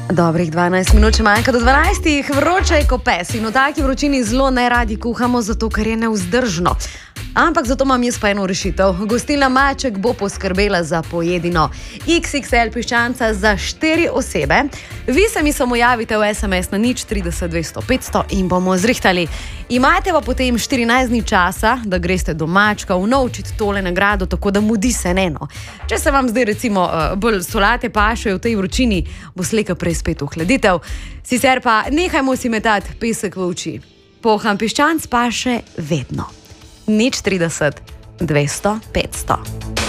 Dobrih 12 minut, če manjka do 12, vroče je kot pes in v taki vročini zelo neradi kuhamo, zato ker je nevzdržno. Ampak zato imam jaz pa eno rešitev. Gostilna Maček bo poskrbela za pojedino XXL piščanca za 4 osebe. Vi se mi samo javite v SMS na 030 200 500 in bomo zrihtali. Imate pa potem 14 dni časa, da greste do Mačka unovčiti tole nagrado, tako da mudi se eno. Če se vam zdaj recimo bolj solate pašejo v tej vročini, bo slejka prej spet ohladitev. Sicer pa nehajmo si metati pesek v oči. Poham piščanc paše vedno. 030 200 500.